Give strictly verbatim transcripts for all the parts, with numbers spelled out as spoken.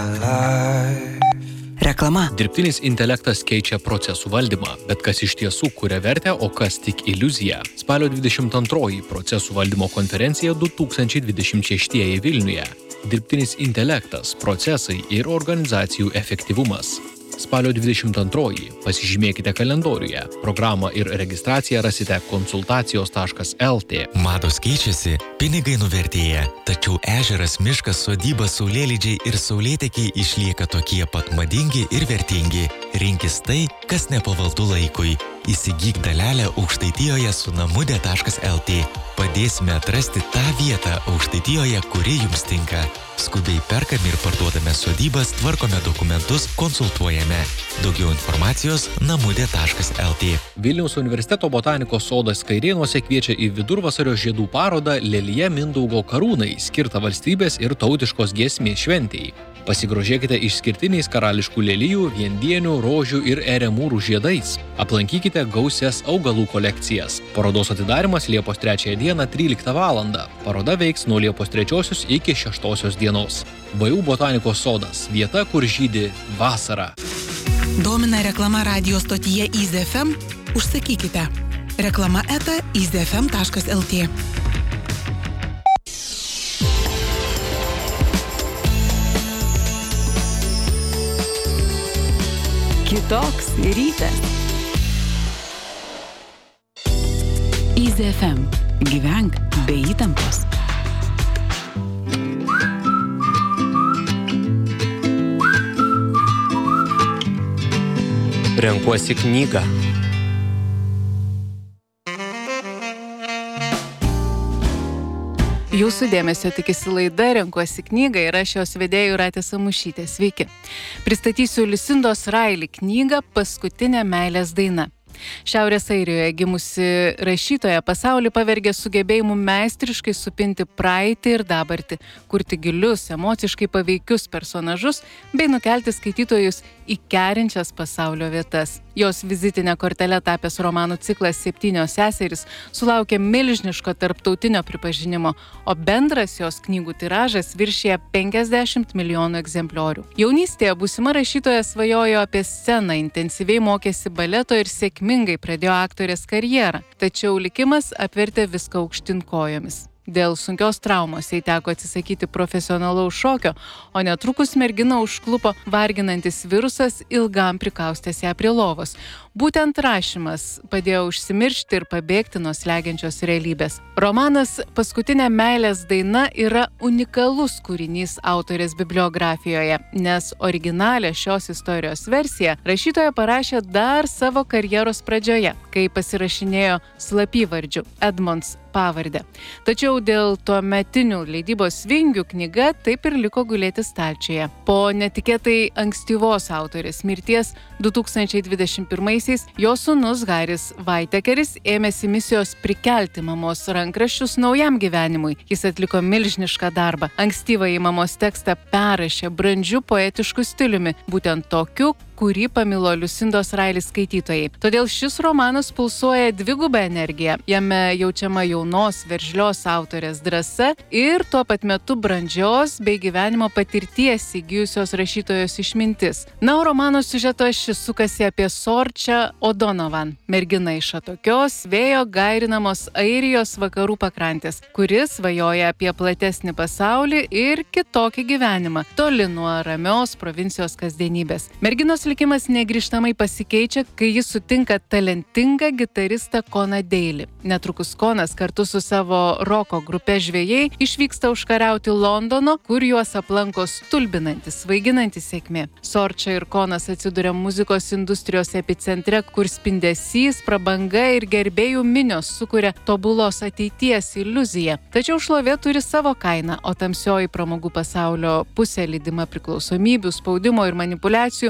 Reklama. Dirbtinis intelektas keičia procesų valdymą, bet kas iš tiesų kuria vertę, o kas tik iliuzija. Spalio dvidešimt antroji procesų valdymo konferencija du tūkstančiai dvidešimt šeštieji Vilniuje. Dirbtinis intelektas, procesai ir organizacijų efektyvumas. Spalio dvidešimt antroji. Pasižymėkite kalendoriuje. Programą ir registraciją rasite konsultacijos taškas lt. Mados keičiasi, pinigai nuvertėja, tačiau ežeras, miškas, sodyba, saulėlydžiai ir saulėtekiai išlieka tokie pat madingi ir vertingi. Rinkis tai, kas nepavaldu laikui. Įsigyk dalelę Aukštaitijoje su namude taškas lt. Padėsime atrasti tą vietą Aukštaitijoje, kuri jums tinka. Skubiai perkame ir parduodame sodybas, tvarkome dokumentus, konsultuojame. Daugiau informacijos namude taškas lt. Vilniaus universiteto botanikos sodas Kairėnuose kviečia į vidurvasario žiedų parodą Lelija Mindaugo karūnai, skirtą valstybės ir tautiškos giesmės šventei. Pasigrožėkite išskirtiniais karališkų lelijų, viendienių, rožių ir eremūrų žiedais. Aplankykite gausias augalų kolekcijas. Parodos atidarymas Liepos trečiąją dieną tryliktą valandą. Paroda veiks nuo Liepos trečiosios iki šeštosios dienos. V U botanikos sodas – vieta, kur žydi vasara. Domina reklama radio stotyje Easy F M? Užsakykite. Reklama eta easy f m taškas lt. Kitoks rytas. Easy F M. Gyvenk be įtampos. Renkuosi knygą. Jūsų dėmesio tikisi laida Renkuosi knygą ir aš jos vedėjų Jūratė Samušytė. Sveiki. Pristatysiu Lucindos Riley knygą Paskutinė meilės daina. Šiaurės Airijoje gimusi rašytoja pasaulį pavergė sugebėjimu meistriškai supinti praeitį ir dabartį, kurti gilius, emociškai paveikius personažus bei nukelti skaitytojus į kerinčias pasaulio vietas. Jos vizitinė kortelė tapęs romanų ciklas Septynios seserys sulaukė milžiniško tarptautinio pripažinimo, o bendras jos knygų tiražas viršija penkiasdešimt milijonų egzempliorių. Jaunystėje būsima rašytoja svajojo apie sceną, intensyviai mokėsi baleto ir sėkmingai pradėjo aktorės karjerą, tačiau likimas apvertė viską aukštyn kojomis. Dėl sunkios traumos jai teko atsisakyti profesionalaus šokio, o netrukus merginą užklupo varginantis virusas, ilgam prikaustęs ją prie lovos. Būtent rašymas padėjo užsimiršti ir pabėgti nuo slegiančios realybės. Romanas Paskutinė meilės daina yra unikalus kūrinys autorės bibliografijoje, nes originalią šios istorijos versiją rašytoja parašė dar savo karjeros pradžioje, kai pasirašinėjo slapyvardžiu Edmonds pavardę. Tačiau dėl tuometinių leidybos vingių knyga taip ir liko gulėti stalčiuje. Po netikėtai ankstyvos autorės mirties du tūkstančiai dvidešimt pirmaisiais jo sūnus Haris Vaitekeris ėmėsi misijos prikelti mamos rankraščius naujam gyvenimui. Jis atliko milžinišką darbą. Ankstyvąjį mamos tekstą perrašė brandžiu poetišku stiliumi, būtent tokiu, kurį pamilo Lucindos Riley skaitytojai. Todėl šis romanas pulsuoja dvigubą energiją. Jame jaučiama jaunos, veržlios autorės drąsa ir tuo pat metu brandžios bei gyvenimo patirties įgijusios rašytojos išmintis. Na, o romano siužeto šis sukasi apie Sorčią O'Donovan, merginą iš atokios, vėjo gairinamos Airijos vakarų pakrantės, kuris svajoja apie platesnį pasaulį ir kitokį gyvenimą, toli nuo ramios provincijos kasdienybės. Merginos likimas negrįžtamai pasikeičia, kai jis sutinka talentingą gitaristą Coną Daly. Netrukus Conas kartu su savo roko grupe žvejai išvyksta užkariauti Londono, kur juos aplanko stulbinantis, svaiginantis sėkmė. Sorčia ir Conas atsiduria muzikos industrijos epicentre, kur spindesys, prabanga ir gerbėjų minios sukuria tobulos ateities iliuziją. Tačiau šlovė turi savo kainą, o tamsioji pramogų pasaulio pusė lydima priklausomybių, spaudimo ir manipulacijų pamažu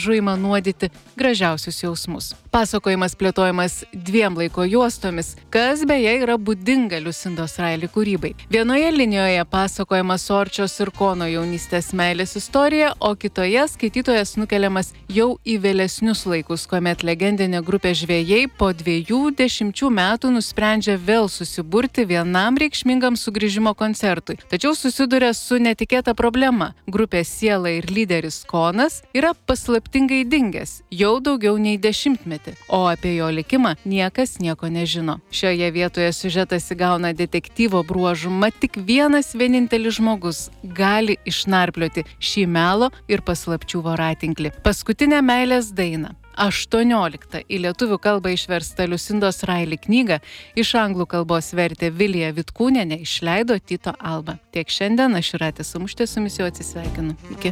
pamažu ima nuodyti gražiausius jausmus. Pasakojimas plėtojamas dviem laiko juostomis, kas beje yra būdinga Lucindos Riley kūrybai. Vienoje linijoje pasakojama Sorčios ir Kono jaunystės meilės istorija, o kitoje skaitytojas nukeliamas jau į vėlesnius laikus, kuomet legendinė grupė žvejai po dviejų dešimčių metų nusprendžia vėl susiburti vienam reikšmingam sugrįžimo koncertui. Tačiau susiduria su netikėta problema. Grupės siela ir lyderis Konas yra paslaptingai dingęs jau daugiau nei dešimtmetį, o apie jo likimą niekas nieko nežino. Šioje vietoje siužetas įgauna detektyvo bruožų, mat tik vienas vienintelis žmogus gali išnarplioti šį melo ir paslapčių voratinklį. Paskutinę meilės dainą, aštuonioliktą į lietuvių kalbą išverstą Lucindos Riley knygą, iš anglų kalbos vertė Vilija Vitkūnienė, išleido Tyto Alba. Tiek šiandien, aš Jūratė Samušytė su jumis jau atsisveikinu. Iki.